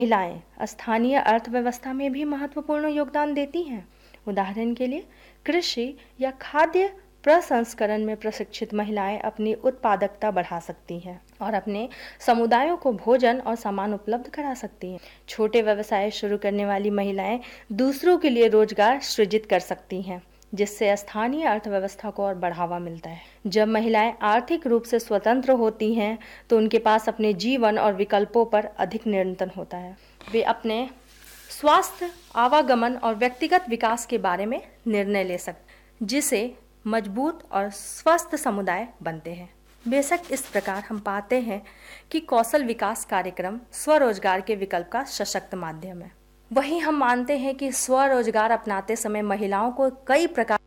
महिलाएं स्थानीय अर्थव्यवस्था में भी महत्वपूर्ण योगदान देती हैं। उदाहरण के लिए कृषि या खाद्य प्रसंस्करण में प्रशिक्षित महिलाएं अपनी उत्पादकता बढ़ा सकती हैं और अपने समुदायों को भोजन और सामान उपलब्ध करा सकती हैं। छोटे व्यवसाय शुरू करने वाली महिलाएं दूसरों के लिए रोजगार सृजित कर सकती हैं, जिससे स्थानीय अर्थव्यवस्था को और बढ़ावा मिलता है। जब महिलाएं आर्थिक रूप से स्वतंत्र होती हैं तो उनके पास अपने जीवन और विकल्पों पर अधिक नियंत्रण होता है। वे अपने स्वास्थ्य, आवागमन और व्यक्तिगत विकास के बारे में निर्णय ले सकते, जिसे मजबूत और स्वस्थ समुदाय बनते हैं। बेशक इस प्रकार हम पाते हैं कि कौशल विकास कार्यक्रम स्वरोजगार के विकल्प का सशक्त माध्यम है। वहीं हम मानते हैं कि स्वरोजगार अपनाते समय महिलाओं को कई प्रकार